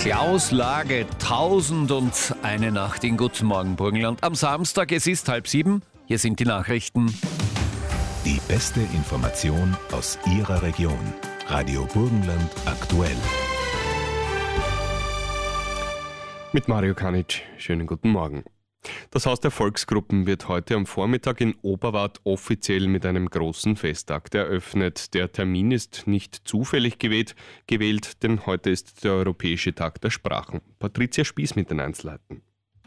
Klaus Lage, 1001 Nacht in Guten Morgen Burgenland. Am Samstag, es ist 6:30. Hier sind die Nachrichten. Die beste Information aus Ihrer Region. Radio Burgenland aktuell. Mit Mario Kanic. Schönen guten Morgen. Das Haus der Volksgruppen wird heute am Vormittag in Oberwart offiziell mit einem großen Festakt eröffnet. Der Termin ist nicht zufällig gewählt, denn heute ist der Europäische Tag der Sprachen. Patricia Spieß mit den Einzelheiten.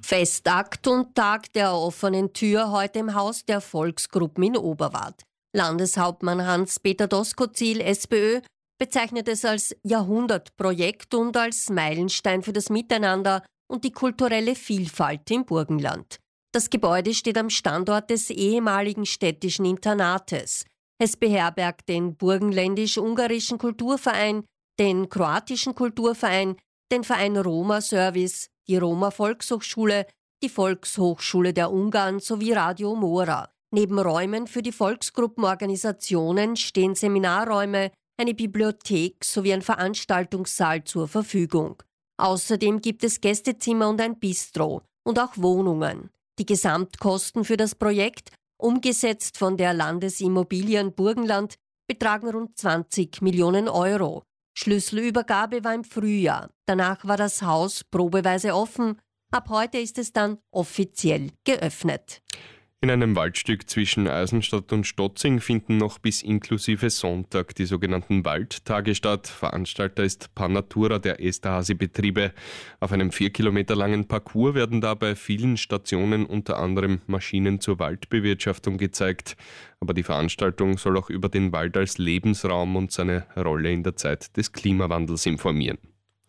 Festakt und Tag der offenen Tür heute im Haus der Volksgruppen in Oberwart. Landeshauptmann Hans-Peter Doskozil, SPÖ, bezeichnet es als Jahrhundertprojekt und als Meilenstein für das Miteinander und die kulturelle Vielfalt im Burgenland. Das Gebäude steht am Standort des ehemaligen städtischen Internates. Es beherbergt den burgenländisch-ungarischen Kulturverein, den kroatischen Kulturverein, den Verein Roma Service, die Roma Volkshochschule, die Volkshochschule der Ungarn sowie Radio Mora. Neben Räumen für die Volksgruppenorganisationen stehen Seminarräume, eine Bibliothek sowie ein Veranstaltungssaal zur Verfügung. Außerdem gibt es Gästezimmer und ein Bistro und auch Wohnungen. Die Gesamtkosten für das Projekt, umgesetzt von der Landesimmobilien Burgenland, betragen rund 20 Millionen Euro. Schlüsselübergabe war im Frühjahr. Danach war das Haus probeweise offen. Ab heute ist es dann offiziell geöffnet. In einem Waldstück zwischen Eisenstadt und Stotzing finden noch bis inklusive Sonntag die sogenannten Waldtage statt. Veranstalter ist Panatura der Esterhazy-Betriebe. Auf einem 4 Kilometer langen Parcours werden da bei vielen Stationen unter anderem Maschinen zur Waldbewirtschaftung gezeigt. Aber die Veranstaltung soll auch über den Wald als Lebensraum und seine Rolle in der Zeit des Klimawandels informieren.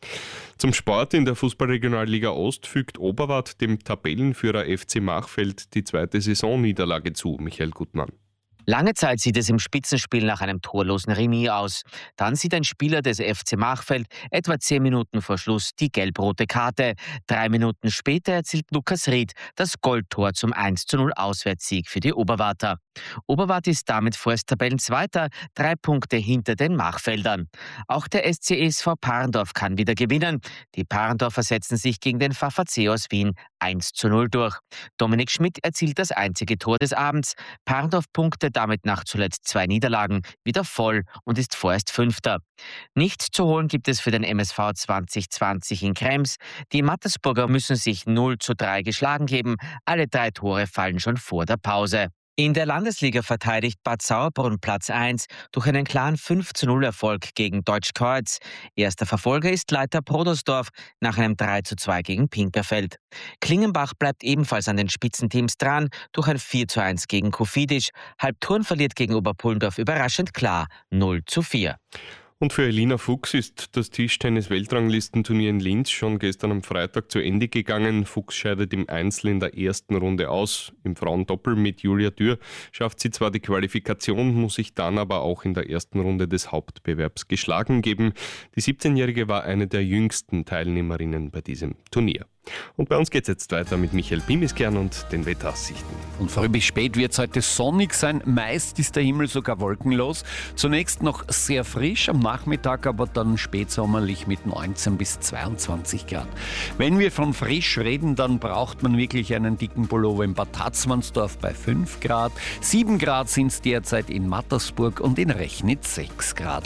Zum Sport in der Fußballregionalliga Ost fügt Oberwart dem Tabellenführer FC Machfeld die zweite Saisonniederlage zu. Michael Gutmann. Lange Zeit sieht es im Spitzenspiel nach einem torlosen Remis aus. Dann sieht ein Spieler des FC Machfeld etwa 10 Minuten vor Schluss die gelb-rote Karte. 3 Minuten später erzielt Lukas Ried das Goldtor zum 1:0 Auswärtssieg für die Oberwarter. Oberwart ist damit vorerst Tabellenzweiter, 3 Punkte hinter den Machfeldern. Auch der SC SV Parndorf kann wieder gewinnen. Die Parndorfer setzen sich gegen den VfC aus Wien 1:0 durch. Dominik Schmidt erzielt das einzige Tor des Abends. Parndorf punktet damit nach zuletzt 2 Niederlagen wieder voll und ist vorerst Fünfter. Nichts zu holen gibt es für den MSV 2020 in Krems. Die Mattersburger müssen sich 0:3 geschlagen geben. Alle 3 Tore fallen schon vor der Pause. In der Landesliga verteidigt Bad Sauerbrunn Platz 1 durch einen klaren 5:0 Erfolg gegen Deutschkreuz. Erster Verfolger ist Leiter Prodersdorf nach einem 3:2 gegen Pinkerfeld. Klingenbach bleibt ebenfalls an den Spitzenteams dran durch ein 4:1 gegen Kufidis. Halbturn verliert gegen Oberpullendorf überraschend klar 0:4. Und für Elina Fuchs ist das Tischtennis-Weltranglistenturnier in Linz schon gestern am Freitag zu Ende gegangen. Fuchs scheidet im Einzel in der ersten Runde aus. Im Frauendoppel mit Julia Dürr schafft sie zwar die Qualifikation, muss sich dann aber auch in der ersten Runde des Hauptbewerbs geschlagen geben. Die 17-Jährige war eine der jüngsten Teilnehmerinnen bei diesem Turnier. Und bei uns geht es jetzt weiter mit Michael Pimiskern und den Wetteraussichten. Und früh bis spät wird es heute sonnig sein. Meist ist der Himmel sogar wolkenlos. Zunächst noch sehr frisch, am Nachmittag aber dann spätsommerlich mit 19 bis 22 Grad. Wenn wir von frisch reden, dann braucht man wirklich einen dicken Pullover in Bad Hatzmannsdorf bei 5 Grad. 7 Grad sind es derzeit in Mattersburg und in Rechnitz 6 Grad.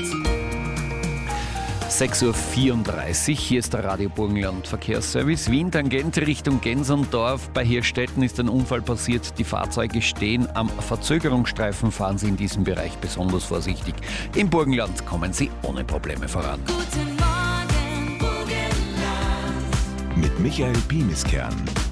6:34 Uhr, hier ist der Radio Burgenland Verkehrsservice. Wien, Tangent Richtung Genserndorf. Bei Hirstetten ist ein Unfall passiert. Die Fahrzeuge stehen am Verzögerungsstreifen. Fahren Sie in diesem Bereich besonders vorsichtig. Im Burgenland kommen Sie ohne Probleme voran. Guten Morgen, Burgenland. Mit Michael Pimiskern.